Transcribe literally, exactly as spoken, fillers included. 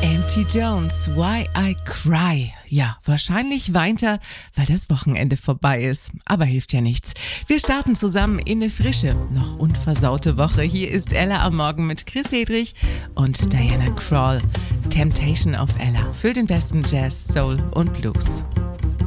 M T Jones, Why I Cry. Ja, wahrscheinlich weint er, weil das Wochenende vorbei ist. Aber hilft ja nichts. Wir starten zusammen in eine frische, noch unversaute Woche. Hier ist Ella am Morgen mit Chris Hedrich und Diana Krall. Temptation of Ella für den besten Jazz, Soul und Blues.